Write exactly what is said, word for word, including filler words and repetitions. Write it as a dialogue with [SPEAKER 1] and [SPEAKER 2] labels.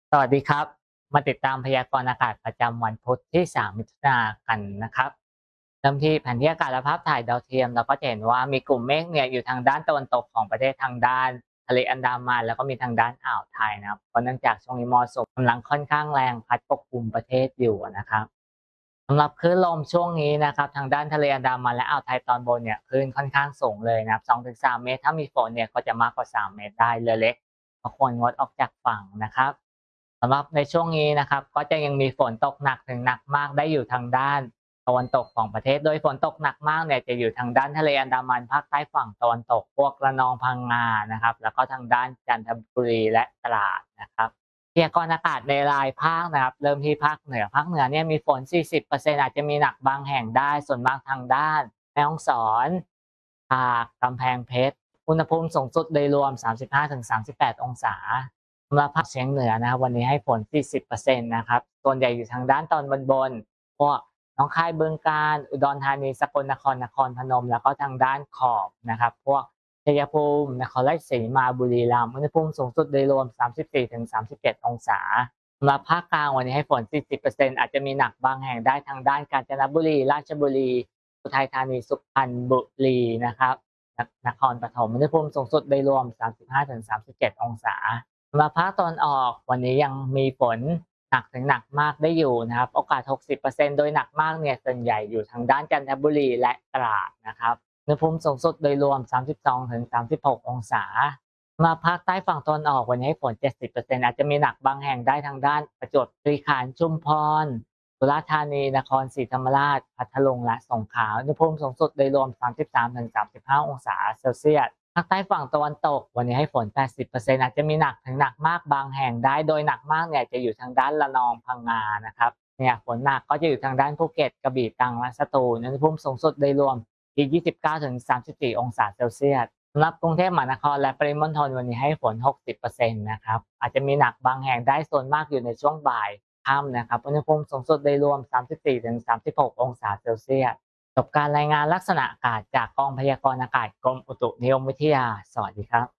[SPEAKER 1] สวัสดีครับมาติดตามพยากรณ์อากาศประจำวันพุธที่สามมิถุนายนกันนะครับเริ่มที่แผนที่อากาศและภาพถ่ายดาวเทียมเราก็จะเห็นว่ามีกลุ่มเมฆเนี่ยอยู่ทางด้านตะวันตกของประเทศทางด้านทะเลอันดามันแล้วก็มีทางด้านอ่าวไทยนะครับเพราะเนื่องจากช่วงนี้มรสุมกำลังค่อนข้างแรงพัดปกคลุมประเทศอยู่นะครับสำหรับคลื่นลมช่วงนี้นะครับทางด้านทะเลอันดามันและอ่าวไทยตอนบนเนี่ยคลื่นค่อนข้างสูงเลยนะครับสองถึงสามเมตรถ้ามีฝนเนี่ยก็จะมากกว่าสามเมตรได้เรือเล็กก็ควรงดออกจากฝั่งนะครับ สำหรับในช่วงนี้นะครับก็จะยังมีฝนตกหนักถึงหนักมากได้อยู่ทางด้านตะวันตกของประเทศโดยฝนตกหนักมากเนี่ยจะอยู่ทางด้านทะเลอันดามันภาคใต้ฝั่งตะวันตกพวกระนองพังงานะครับแล้วก็ทางด้านจันทบุรีและตราดนะครับพยากรณ์อากาศในรายภาคนะครับเริ่มที่ภาคเหนือภาคเหนือเนี่ยมีฝน สี่สิบเปอร์เซ็นต์ อร์เซ็นต์อาจจะมีหนักบางแห่งได้ส่วนมากทางด้านแม่ฮ่องสอนตากกำแพงเพชรอุณหภูมิสูงสุดโดยรวมสามสิบห้าถึงสามสิบแปดองศา สำหรับภาคเฉียงเหนือนะครับวันนี้ให้ฝน สี่สิบเปอร์เซ็นต์ นต์นะครับส่วนใหญ่อยู่ทางด้านตอนบนๆพวกหนองคายบึงกาฬอุดรธานีสกลนครนครพนมแล้วก็ทางด้านขอบนะครับพวกชัยภูมินครราชสีมาบุรีรัมย์อุณหภูมิสูงสุดโดยรวมสามสิบสี่ถึงสามสิบเจ็ดองศาสำหรับภาคกลางวันนี้ให้ฝน สี่สิบเปอร์เซ็นต์ อาจจะมีหนักบางแห่งได้ทางด้านกาญจนบุรีราชบุรีอุทัยธานีสุพรรณบุรีนะครับนครปฐมอุณหภูมิสูงสุดโดยรวมสามสิบห้าถึงสามสิบเจ็ดองศา สำหรับภาคตะวันออกวันนี้ยังมีฝนหนักถึงหนักมากได้อยู่นะครับโอกาส หกสิบเปอร์เซ็นต์ โดยหนักมากเนี่ยส่วนใหญ่อยู่ทางด้านจันทบุรีและตราดนะครับอุณหภูมิสูงสุดโดยรวม สามสิบสองถึงสามสิบหก องศาสำหรับภาคใต้ฝั่งตะวันออกวันนี้ให้ฝน เจ็ดสิบเปอร์เซ็นต์ อาจจะมีหนักบางแห่งได้ทางด้านประจวบคีรีขันธ์ชุมพรสุราษฎร์ธานีนครศรีธรรมราชพัทลุงและสงขลาอุณหภูมิสูงสุดโดยรวม สามสิบสามถึงสามสิบห้า องศาเซลเซียส ภาคใต้ฝั่งตะวันตกวันนี้ให้ฝน แปดสิบเปอร์เซ็นต์ อาจจะมีหนักถึงหนักมากบางแห่งได้โดยหนักมากเนี่ยจะอยู่ทางด้านระนองพังงานะครับเนี่ยฝนหนักก็จะอยู่ทางด้านภูเก็ตกระบี่ตรังและสตูลอุณหภูมิสูงสุดโดยรวมที่ยี่สิบเก้าถึงสามสิบสี่ องศาเซลเซียสสำหรับกรุงเทพมหานครและปริมณฑลวันนี้ให้ฝน หกสิบเปอร์เซ็นต์ นะครับอาจจะมีหนักบางแห่งได้ส่วนมากอยู่ในช่วงบ่ายค่ำนะครับอุณหภูมิสูงสุดโดยรวม สามสิบสี่ถึงสามสิบหก องศาเซลเซียส จบการรายงานลักษณะอากาศจากกองพยากรณ์อากาศกรมอุตุนิยมวิทยา สวัสดีครับ